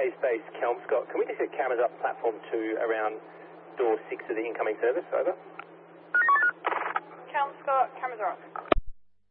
Base Kelmscott. Can we just get cameras up platform 2 around door 6 of the incoming service? Over. Kelmscott, cameras are up.